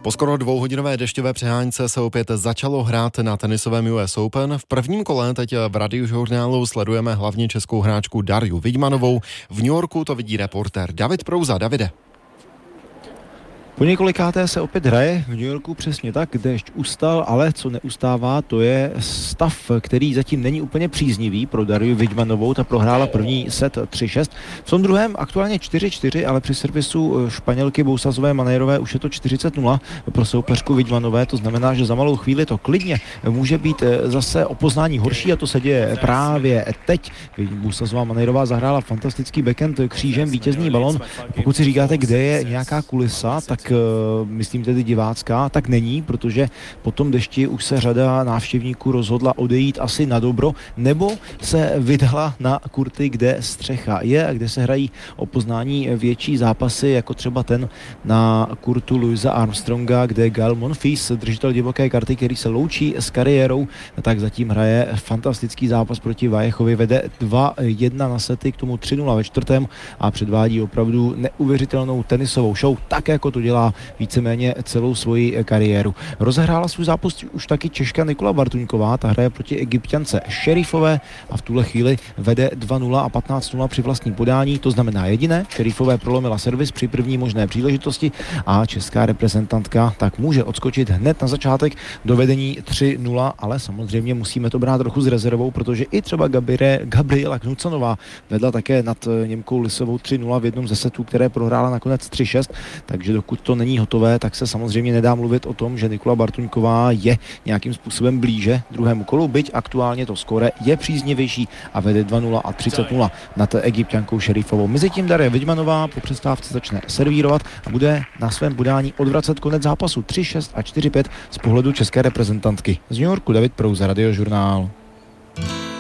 Po skoro dvouhodinové dešťové přehánce se opět začalo hrát na tenisovém US Open. V prvním kole teď v Radiožurnálu sledujeme hlavně českou hráčku Darju Vidmanovou. V New Yorku to vidí reportér David Prouza. Davide. Po několikáté se opět hraje v New Yorku, přesně tak, déšť ustal, ale co neustává, to je stav, který zatím není úplně příznivý pro Darju Vidmanovou. Ta prohrála první set 3-6. V tom druhém aktuálně 4-4, ale při servisu Španělky Bousazové Manejrové už je to 40-0 pro soupeřku Vidmanové. To znamená, že za malou chvíli to klidně může být zase o poznání horší a to se děje právě teď. Bousazová Manejrová zahrála fantastický backhand křížem, vítězný balon. Pokud si říkáte, kde je nějaká kulisa, tak myslím tedy divácká, tak není, protože po tom dešti už se řada návštěvníků rozhodla odejít asi na dobro, nebo se vydala na kurty, kde střecha je a kde se hrají o poznání větší zápasy, jako třeba ten na kurtu Louisa Armstronga, kde Gael Monfils, držitel divoké karty, který se loučí s kariérou, tak zatím hraje fantastický zápas proti Vallejovi, vede 2-1 na sety, k tomu 3-0 ve čtvrtém a předvádí opravdu neuvěřitelnou tenisovou show, tak jako to dělá víceméně celou svoji kariéru. Rozehrála svůj zápas už taky Češka Nikola Bartuňková, ta hraje proti Egypťance Šerifové a v tuhle chvíli vede 2-0 a 15-0 při vlastním podání, to znamená jediné, Šerifové prolomila servis při první možné příležitosti a česká reprezentantka tak může odskočit hned na začátek do vedení 3-0, ale samozřejmě musíme to brát trochu s rezervou, protože i třeba Gabriela Knucanová vedla také nad Němkou Lisovou 3-0 v jednom ze setů, které prohrála nakonec 3-6, takže dokud to není hotové, tak se samozřejmě nedá mluvit o tom, že Nikola Bartuňková je nějakým způsobem blíže druhému kolu, byť aktuálně to skóre je příznivější a vede 2-0 a 30-0 nad Egypťankou Šerifovou. Mezitím Darja Vidmanová po přestávce začne servírovat a bude na svém podání odvracet konec zápasu 3-6 a 4-5 z pohledu české reprezentantky. Z New Yorku David Prouza, Radiožurnál.